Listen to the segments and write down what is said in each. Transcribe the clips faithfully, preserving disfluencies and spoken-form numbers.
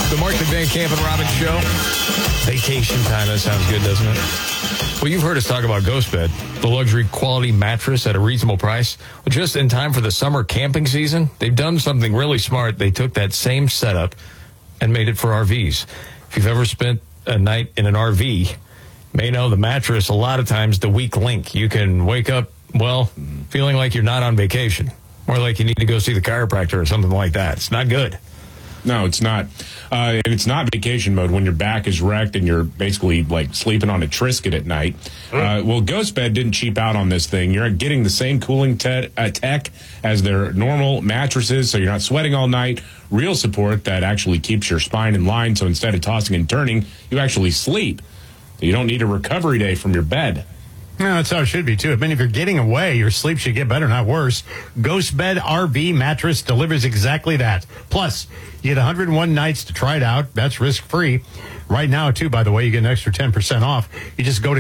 The Markley Van Camp and Robbins Show. Vacation time. That sounds good, doesn't it? Well, you've heard us talk about GhostBed, the luxury quality mattress at a reasonable price. Well, just in time for the summer camping season, they've done something really smart. They took that same setup and made it for R Vs. If you've ever spent a night in an R V, you may know the mattress, a lot of times, the weak link. You can wake up, well, feeling like you're not on vacation. More like you need to go see the chiropractor or something like that. It's not good. No, it's not. Uh, and it's not vacation mode when your back is wrecked and you're basically like sleeping on a Triscuit at night. Uh, well, GhostBed didn't cheap out on this thing. You're getting the same cooling te- uh, tech as their normal mattresses, so you're not sweating all night. Real support that actually keeps your spine in line, so instead of tossing and turning, you actually sleep. You don't need a recovery day from your bed. No, that's how it should be, too. I mean, if you're getting away, your sleep should get better, not worse. GhostBed R V mattress delivers exactly that. Plus, you get one hundred one nights to try it out. That's risk-free. Right now, too, by the way, you get an extra ten percent off. You just go to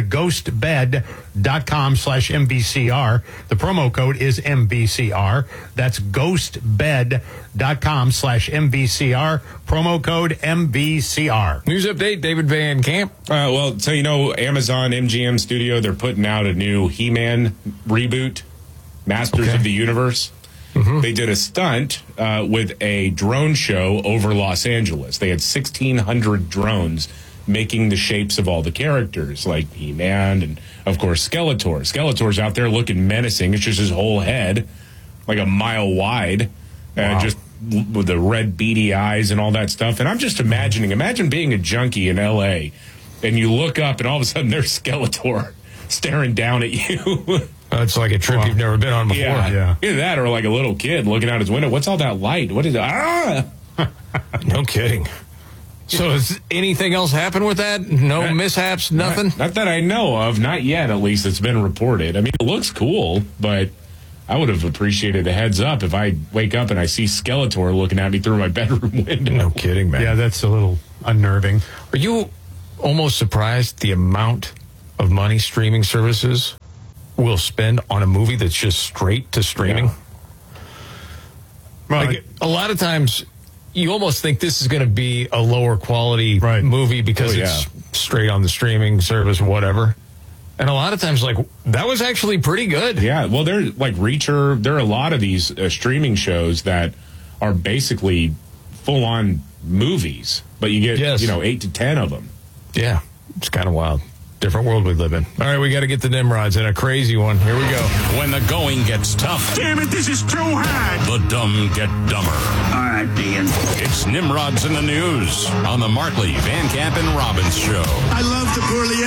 ghostbed.com slash MVCR. The promo code is M V C R. That's ghostbed.com slash MVCR. Promo code M V C R. News update, David Van Camp. Uh, well, so you know, Amazon M G M Studio, they're putting out a new He-Man reboot, Masters Okay. of the Universe. Mm-hmm. They did a stunt uh, with a drone show over Los Angeles. They had sixteen hundred drones making the shapes of all the characters, like He-Man and, of course, Skeletor. Skeletor's out there looking menacing. It's just his whole head, like a mile wide, Wow. uh, just with the red beady eyes and all that stuff. And I'm just imagining, imagine being a junkie in L A and you look up and all of a sudden there's Skeletor staring down at you. That's like a trip Wow. you've never been on before. Yeah. Yeah. Either that or like a little kid looking out his window. What's all that light? What is it? Ah! No kidding. So has anything else happened with that? No Not- mishaps? Nothing? Not, not that I know of. Not yet, at least. It's been reported. I mean, it looks cool, but I would have appreciated a heads up if I wake up and I see Skeletor looking at me through my bedroom window. No kidding, man. Yeah, that's a little unnerving. Are you almost surprised the amount of money streaming services will spend on a movie that's just straight to streaming? Yeah. Well, Like, a lot of times, you almost think this is going to be a lower quality Right. movie because Oh, it's straight on the streaming service, whatever. And a lot of times, like, that was actually pretty good. Yeah, well, there like Reacher. There are a lot of these uh, streaming shows that are basically full-on movies, but you get Yes. you know eight to ten of them. Yeah, it's kind of wild. Different world we live in. All right, we got to get the Nimrods in a crazy one. Here we go. When the going gets tough, Damn it, this is too hard. the dumb get dumber. All right, Dean. It's Nimrods in the News on the Markley, Van Camp, and Robbins Show. I love the poorly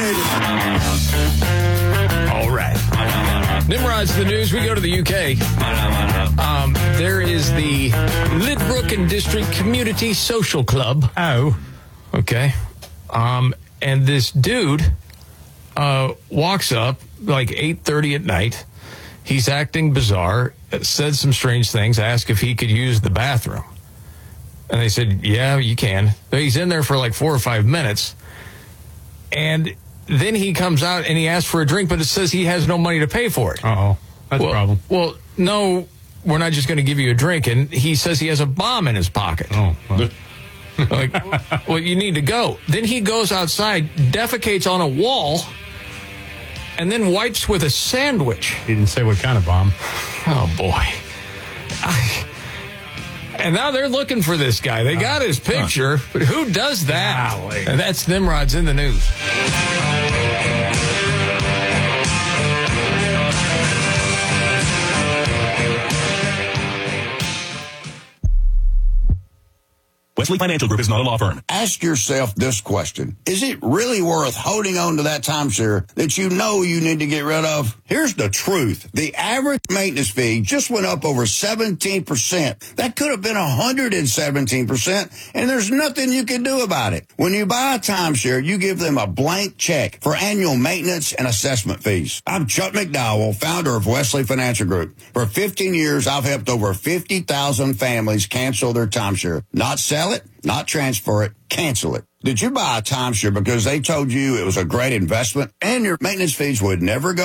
educated. All right. Nimrod's the news. We go to the U K. Um, there is the Lidbrook and District Community Social Club. oh, Okay. Um, and this dude uh, walks up like eight thirty at night. He's acting bizarre, said some strange things, asked if he could use the bathroom. And they said, yeah, you can. But he's in there for like four or five minutes. And then he comes out and he asks for a drink, but it says he has no money to pay for it. uh-oh. That's well, a problem. Well, no, we're not just going to give you a drink. And he says he has a bomb in his pocket. Oh, well. Like, well, you need to go. Then he goes outside, defecates on a wall, and then wipes with a sandwich. He didn't say what kind of bomb. Oh, boy. I, and now they're looking for this guy. They got his picture, but who does that? Golly. And that's Nimrod's in the news. Wesley Financial Group is not a law firm. Ask yourself this question. Is it really worth holding on to that timeshare that you know you need to get rid of? Here's the truth. The average maintenance fee just went up over seventeen percent. That could have been one hundred seventeen percent, and there's nothing you can do about it. When you buy a timeshare, you give them a blank check for annual maintenance and assessment fees. I'm Chuck McDowell, founder of Wesley Financial Group. For fifteen years, I've helped over fifty thousand families cancel their timeshare. Not sell it, not transfer it, cancel it. Did you buy a timeshare because they told you it was a great investment and your maintenance fees would never go up?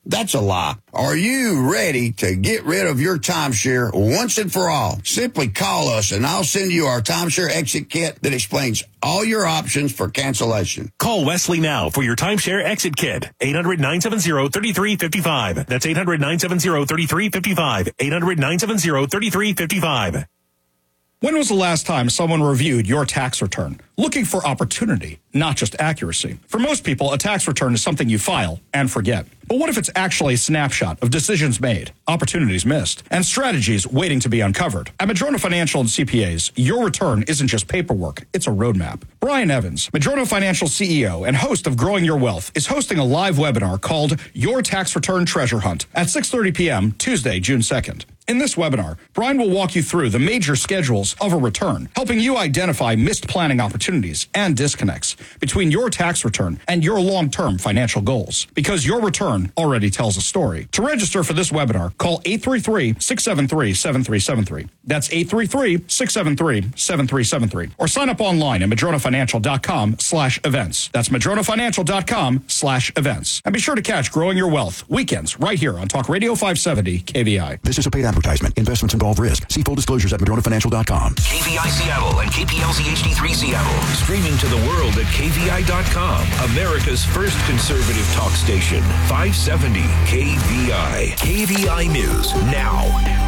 That's a lie. Are you ready to get rid of your timeshare once and for all? Simply call us and I'll send you our timeshare exit kit that explains all your options for cancellation. Call Wesley now for your timeshare exit kit. eight hundred, nine seven zero, three three five five. That's eight hundred, nine seven zero, three three five five. eight hundred, nine seven zero, three three five five. When was the last time someone reviewed your tax return? Looking for opportunity, not just accuracy. For most people, a tax return is something you file and forget. But what if it's actually a snapshot of decisions made, opportunities missed, and strategies waiting to be uncovered? At Madrona Financial and C P As, your return isn't just paperwork, it's a roadmap. Brian Evans, Madrona Financial C E O and host of Growing Your Wealth, is hosting a live webinar called Your Tax Return Treasure Hunt at six thirty p.m. Tuesday, June second. In this webinar, Brian will walk you through the major schedules of a return, helping you identify missed planning opportunities and disconnects between your tax return and your long-term financial goals. Because your return already tells a story. To register for this webinar, call eight three three, six seven three, seven three seven three. That's eight three three, six seven three, seven three seven three. Or sign up online at madronafinancial.com slash events. That's madronafinancial.com slash events. And be sure to catch Growing Your Wealth weekends right here on Talk Radio five seventy K V I. This is a paid advertisement. Investments involve risk. See full disclosures at madrona financial dot com. K V I Seattle and K P L Z H D three Seattle. Streaming to the world at K V I dot com. America's first conservative talk station. five seventy K V I. K V I News now.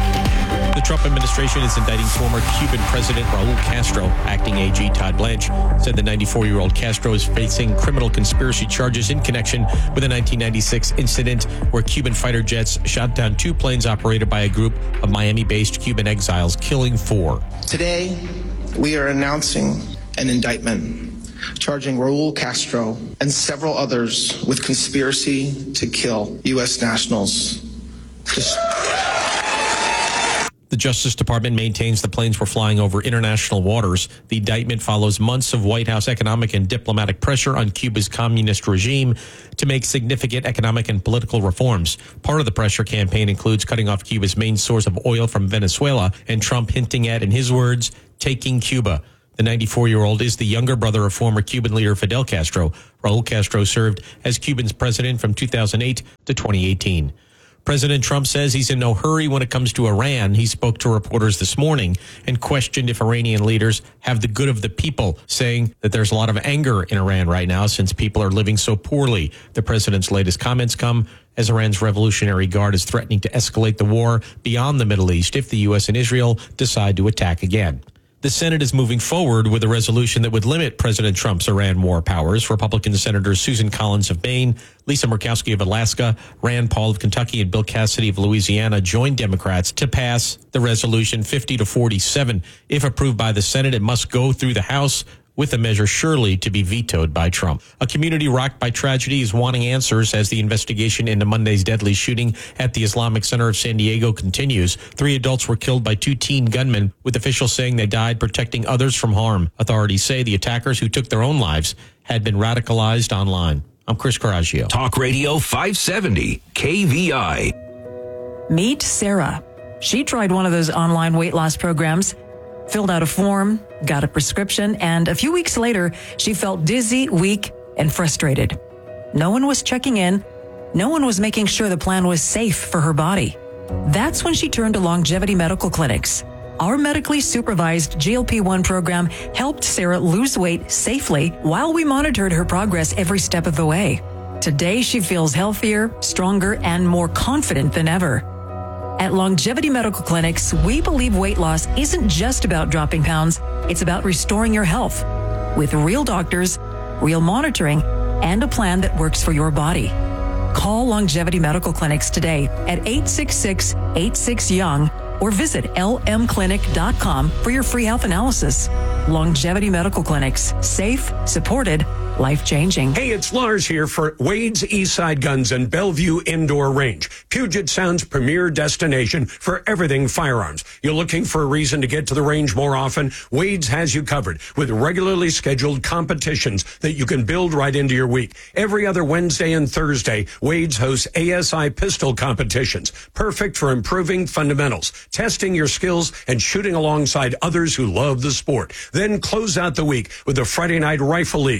The Trump administration is indicting former Cuban President Raul Castro. Acting A G Todd Blanche said the ninety-four-year-old Castro is facing criminal conspiracy charges in connection with a nineteen ninety-six incident where Cuban fighter jets shot down two planes operated by a group of Miami-based Cuban exiles, killing four. Today, we are announcing an indictment charging Raul Castro and several others with conspiracy to kill U S nationals. Just- The Justice Department maintains the planes were flying over international waters. The indictment follows months of White House economic and diplomatic pressure on Cuba's communist regime to make significant economic and political reforms. Part of the pressure campaign includes cutting off Cuba's main source of oil from Venezuela, and Trump hinting at, in his words, taking Cuba. The ninety-four-year-old is the younger brother of former Cuban leader Fidel Castro. Raul Castro served as Cuba's president from two thousand eight to twenty eighteen. President Trump says he's in no hurry when it comes to Iran. He spoke to reporters this morning and questioned if Iranian leaders have the good of the people, saying that there's a lot of anger in Iran right now since people are living so poorly. The president's latest comments come as Iran's Revolutionary Guard is threatening to escalate the war beyond the Middle East if the U S and Israel decide to attack again. The Senate is moving forward with a resolution that would limit President Trump's Iran war powers. Republican Senators Susan Collins of Maine, Lisa Murkowski of Alaska, Rand Paul of Kentucky, and Bill Cassidy of Louisiana joined Democrats to pass the resolution fifty to forty-seven. If approved by the Senate, it must go through the House, with the measure surely to be vetoed by Trump. A community rocked by tragedy is wanting answers as the investigation into Monday's deadly shooting at the Islamic Center of San Diego continues. Three adults were killed by two teen gunmen, with officials saying they died protecting others from harm. Authorities say the attackers, who took their own lives, had been radicalized online. I'm Chris Coraggio. Talk Radio five seventy K V I. Meet Sarah. She tried one of those online weight loss programs, filled out a form, got a prescription, and a few weeks later, she felt dizzy, weak, and frustrated. No one was checking in. No one was making sure the plan was safe for her body. That's when she turned to Longevity Medical Clinics. Our medically supervised G L P one program helped Sarah lose weight safely while we monitored her progress every step of the way. Today, she feels healthier, stronger, and more confident than ever. At Longevity Medical Clinics, we believe weight loss isn't just about dropping pounds. It's about restoring your health with real doctors, real monitoring, and a plan that works for your body. Call Longevity Medical Clinics today at eight six six, eight six, YOUNG or visit L M clinic dot com for your free health analysis. Longevity Medical Clinics. Safe, supported, life-changing. Hey, it's Lars here for Wade's Eastside Guns and Bellevue Indoor Range, Puget Sound's premier destination for everything firearms. You're looking for a reason to get to the range more often? Wade's has you covered with regularly scheduled competitions that you can build right into your week. Every other Wednesday and Thursday, Wade's hosts A S I pistol competitions, perfect for improving fundamentals, testing your skills, and shooting alongside others who love the sport. Then close out the week with the Friday Night Rifle League, happening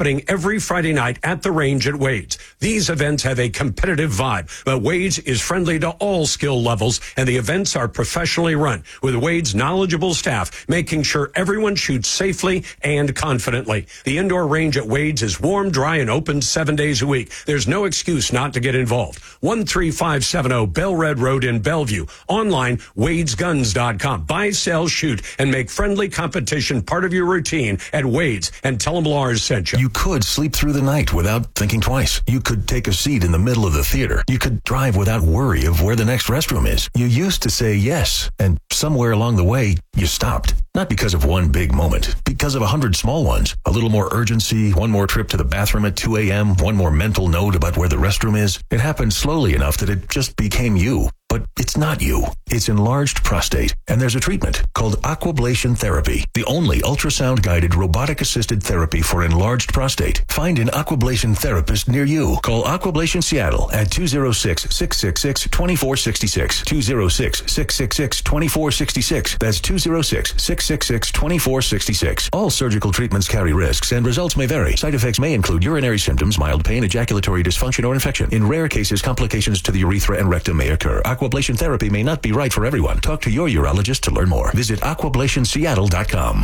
happening every Friday night at the range at Wade's. These events have a competitive vibe, but Wade's is friendly to all skill levels, and the events are professionally run, with Wade's knowledgeable staff making sure everyone shoots safely and confidently. The indoor range at Wade's is warm, dry, and open seven days a week. There's no excuse not to get involved. one three five seven zero Bell Red Road in Bellevue. Online, wades guns dot com. Buy, sell, shoot, and make friendly competition part of your routine at Wade's, and tell them Lars sent you. You could sleep through the night without thinking twice. You could take a seat in the middle of the theater. You could drive without worry of where the next restroom is. You used to say yes, and somewhere along the way, you stopped. Not because of one big moment, because of a hundred small ones. A little more urgency, one more trip to the bathroom at two a.m., one more mental note about where the restroom is. It happened slowly enough that it just became you. But it's not you. It's enlarged prostate, and there's a treatment called aquablation therapy, the only ultrasound-guided robotic-assisted therapy for enlarged prostate. Find an aquablation therapist near you. Call Aquablation Seattle at two oh six, six six six, two four six six, two oh six, six six six, two four six six. That's two oh six, six six six, two four six six. All surgical treatments carry risks, and results may vary. Side effects may include urinary symptoms, mild pain, ejaculatory dysfunction, or infection. In rare cases, complications to the urethra and rectum may occur. Aquablation therapy may not be right for everyone. Talk to your urologist to learn more. Visit aquablation seattle dot com.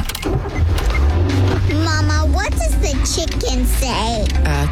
Mama, what does the chicken say? Uh.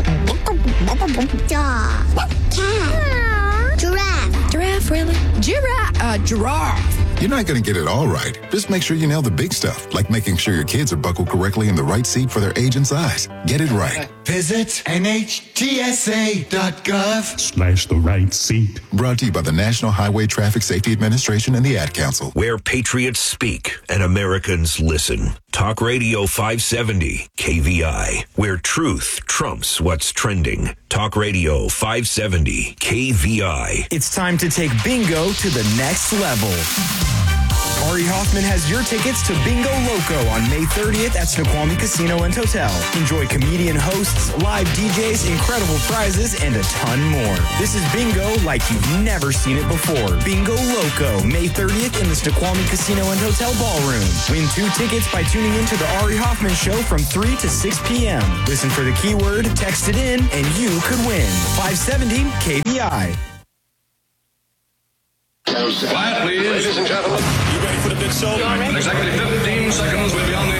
Dog. Cat. Giraffe. Giraffe, really? Giraffe. Uh, giraffe. You're not going to get it all right. Just make sure you nail the big stuff, like making sure your kids are buckled correctly in the right seat for their age and size. Get it right. Visit N H T S A dot gov slash the right seat. Brought to you by the National Highway Traffic Safety Administration and the Ad Council. Where patriots speak and Americans listen. Talk Radio five seventy K V I. Where truth trumps what's trending. Talk Radio five seventy K V I. It's time to take bingo to the next level. Ari Hoffman has your tickets to Bingo Loco on May thirtieth at Snoqualmie Casino and Hotel. Enjoy comedian hosts, live D Js, incredible prizes, and a ton more. This is Bingo like you've never seen it before. Bingo Loco, May thirtieth in the Snoqualmie Casino and Hotel Ballroom. Win two tickets by tuning into the Ari Hoffman Show from three to six p.m. Listen for the keyword, text it in, and you could win. five seventy K V I. Quiet, please. Ladies and gentlemen. You ready for the big show? In exactly fifteen seconds, we'll be on the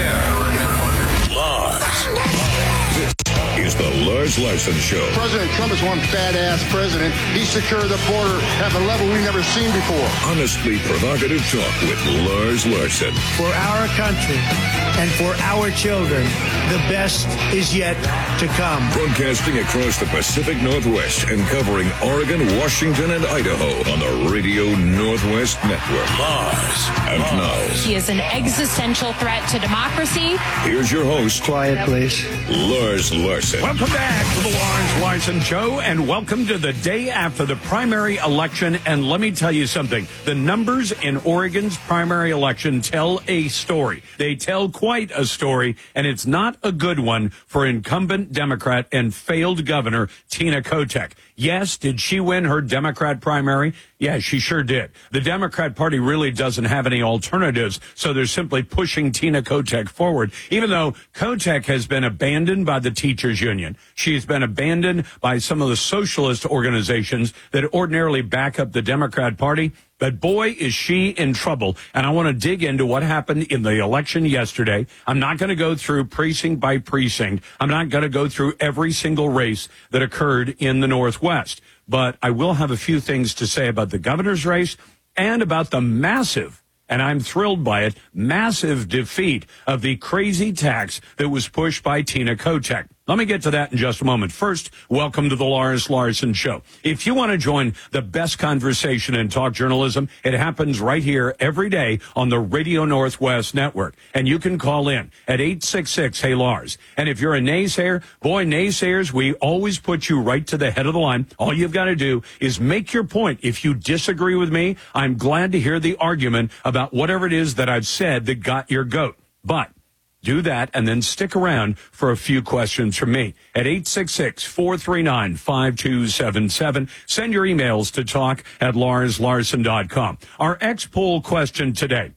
air. Lars. This is the Lars Larson Show. President Trump is one badass president. He secured the border at a level we've never seen before. Honestly provocative talk with Lars Larson. For our country and for our children, the best is yet to come. Broadcasting across the Pacific Northwest and covering Oregon, Washington, and Idaho on the Radio Northwest Network. Lars. And now. He is an existential threat to democracy. Here's your host. Quiet, please. Lars Larson. Welcome back to the Lars Larson Show, and welcome to the day after the primary election. And let me tell you something. The numbers in Oregon's primary election tell a story. They tell quite a story, and it's not a good one for incumbent Democrat and failed governor Tina Kotek. Yes, did she win her Democrat primary? Yeah, she sure did. The Democrat Party really doesn't have any alternatives, so they're simply pushing Tina Kotek forward, even though Kotek has been abandoned by the teachers union. She's been abandoned by some of the socialist organizations that ordinarily back up the Democrat Party. But boy, is she in trouble. And I want to dig into what happened in the election yesterday. I'm not going to go through precinct by precinct. I'm not going to go through every single race that occurred in the Northwest. But I will have a few things to say about the governor's race and about the massive, and I'm thrilled by it, massive defeat of the crazy tax that was pushed by Tina Kotek. Let me get to that in just a moment. First, welcome to the Lars Larson Show. If you want to join the best conversation in talk journalism, it happens right here every day on the Radio Northwest Network. And you can call in at eight six six, hey Lars. And if you're a naysayer, boy, naysayers, we always put you right to the head of the line. All you've got to do is make your point. If you disagree with me, I'm glad to hear the argument about whatever it is that I've said that got your goat. But do that and then stick around for a few questions from me at eight six six, four three nine, five two seven seven. Send your emails to talk at lars larson dot com. Our X poll question today.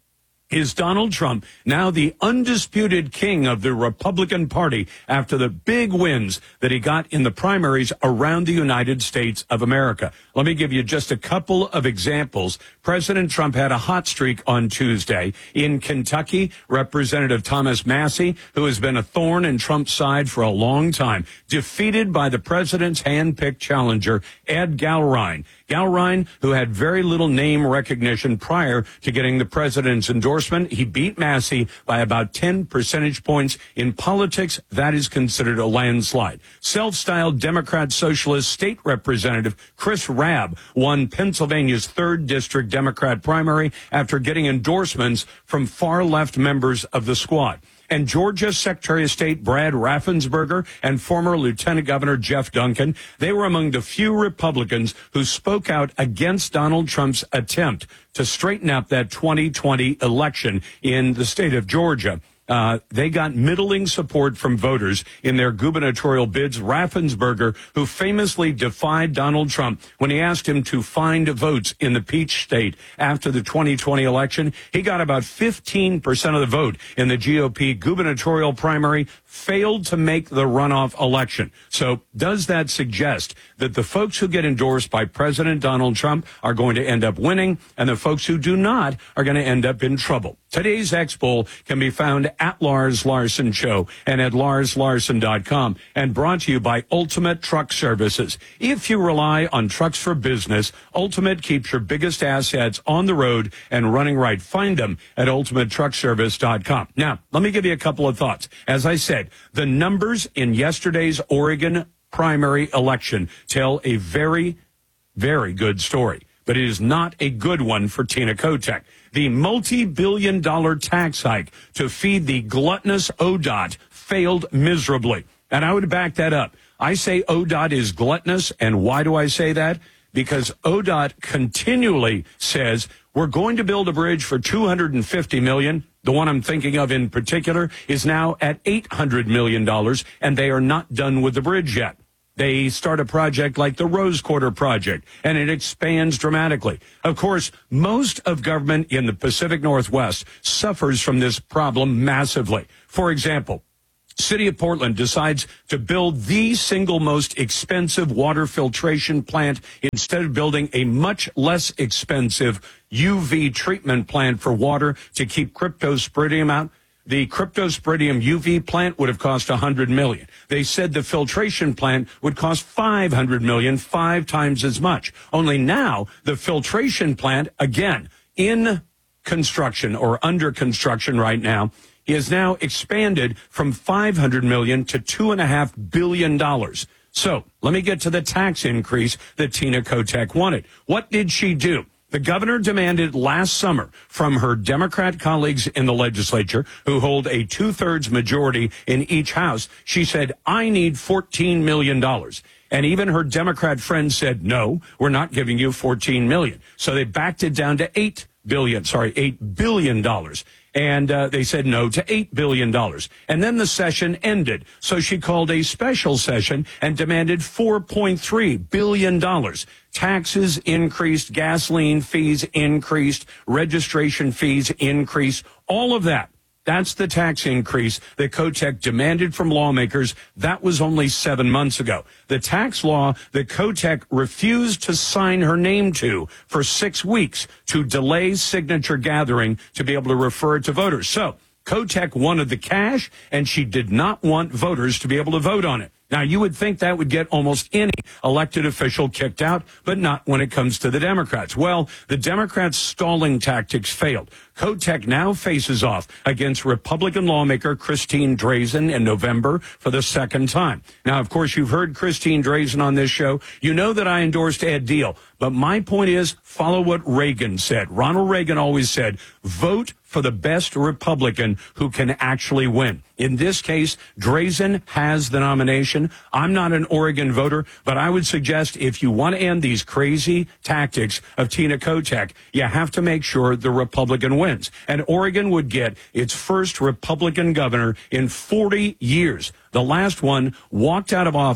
Is Donald Trump now the undisputed king of the Republican Party after the big wins that he got in the primaries around the United States of America? Let me give you just a couple of examples. President Trump had a hot streak on Tuesday. In Kentucky, Representative Thomas Massie, who has been a thorn in Trump's side for a long time, defeated by the president's hand-picked challenger, Ed Gallrein. Gallrein, who had very little name recognition prior to getting the president's endorsement, he beat Massie by about ten percentage points. In politics, that is considered a landslide. Self-styled Democrat Socialist State Representative Chris Rabb won Pennsylvania's third District Democrat primary after getting endorsements from far-left members of the squad. And Georgia Secretary of State Brad Raffensperger and former Lieutenant Governor Jeff Duncan, they were among the few Republicans who spoke out against Donald Trump's attempt to straighten up that twenty twenty election in the state of Georgia. Uh, they got middling support from voters in their gubernatorial bids. Raffensperger, who famously defied Donald Trump when he asked him to find votes in the Peach State after the twenty twenty election, he got about fifteen percent of the vote in the G O P gubernatorial primary, failed to make the runoff election. So does that suggest that the folks who get endorsed by President Donald Trump are going to end up winning, and the folks who do not are going to end up in trouble? Today's X-Poll can be found at Lars Larson Show and at lars larson dot com, and brought to you by Ultimate Truck Services. If you rely on trucks for business, Ultimate keeps your biggest assets on the road and running right. Find them at ultimate truck service dot com. Now, let me give you a couple of thoughts. As I said, the numbers in yesterday's Oregon primary election tell a very, very good story, but it is not a good one for Tina Kotek. The multi-billion dollar tax hike to feed the gluttonous O D O T failed miserably. And I would back that up. I say O D O T is gluttonous, and why do I say that? Because O D O T continually says, we're going to build a bridge for two hundred fifty million dollars. The one I'm thinking of in particular is now at eight hundred million dollars, and they are not done with the bridge yet. They start a project like the Rose Quarter Project, and it expands dramatically. Of course, most of government in the Pacific Northwest suffers from this problem massively. For example, City of Portland decides to build the single most expensive water filtration plant instead of building a much less expensive U V treatment plant for water to keep cryptosporidium out. The cryptosporidium U V plant would have cost one hundred million dollars. They said the filtration plant would cost five hundred million dollars, five times as much. Only now the filtration plant, again, in construction or under construction right now, is now expanded from five hundred million dollars to two point five billion dollars. So let me get to the tax increase that Tina Kotek wanted. What did she do? The governor demanded last summer from her Democrat colleagues in the legislature, who hold a two-thirds majority in each house. She said, I need fourteen million dollars. And even her Democrat friends said, no, we're not giving you fourteen million dollars. So they backed it down to eight billion dollars, sorry, eight billion dollars. And uh, they said no to eight billion dollars. And then the session ended. So she called a special session and demanded four point three billion dollars. Taxes increased, gasoline fees increased, registration fees increased, all of that. That's the tax increase that Kotek demanded from lawmakers. That was only seven months ago. The tax law that Kotek refused to sign her name to for six weeks to delay signature gathering to be able to refer it to voters. So Kotek wanted the cash, and she did not want voters to be able to vote on it. Now, you would think that would get almost any elected official kicked out, but not when it comes to the Democrats. Well, the Democrats' stalling tactics failed. Kotek now faces off against Republican lawmaker Christine Drazan in November for the second time. Now, of course, you've heard Christine Drazan on this show. You know that I endorsed Ed Deal. But my point is, follow what Reagan said. Ronald Reagan always said, vote for the best Republican who can actually win. In this case, Drazan has the nomination. I'm not an Oregon voter, but I would suggest if you want to end these crazy tactics of Tina Kotek, you have to make sure the Republican wins. And Oregon would get its first Republican governor in forty years. The last one walked out of office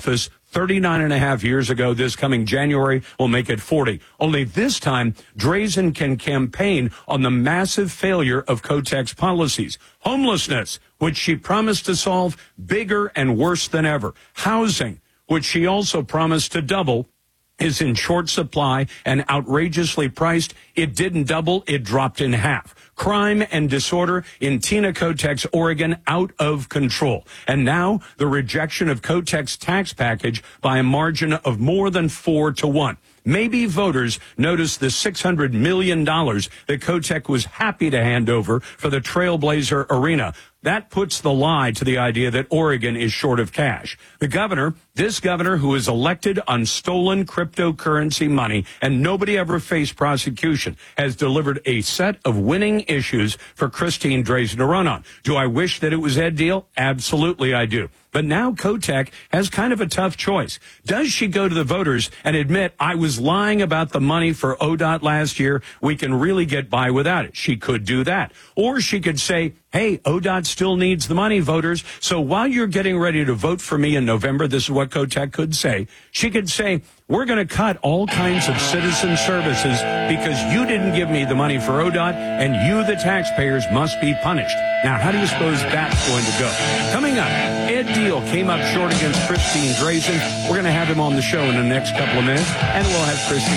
thirty-nine and a half years ago. This coming January will make it forty. Only this time, Drazen can campaign on the massive failure of Kotek's policies. Homelessness, which she promised to solve, bigger and worse than ever. Housing, which she also promised to double, is in short supply and outrageously priced. It didn't double, it dropped in half. Crime and disorder in Tina Kotek's Oregon out of control. And now the rejection of Kotek's tax package by a margin of more than four to one. Maybe voters noticed the six hundred million dollars that Kotek was happy to hand over for the Trailblazer Arena. That puts the lie to the idea that Oregon is short of cash. The governor, this governor who is elected on stolen cryptocurrency money and nobody ever faced prosecution, has delivered a set of winning issues for Christine Drazen to run on. Do I wish that it was Ed Deal? Absolutely I do. But now Kotek has kind of a tough choice. Does she go to the voters and admit, I was lying about the money for O D O T last year, we can really get by without it? She could do that. Or she could say, hey, O D O T still needs the money, voters. So while you're getting ready to vote for me in November, this is what Kotek could say. She could say, we're going to cut all kinds of citizen services because you didn't give me the money for O D O T, and you, the taxpayers, must be punished. Now, how do you suppose that's going to go? Coming up, Ed Deal came up short against Christine Drazen. We're going to have him on the show in the next couple of minutes, and we'll have Christine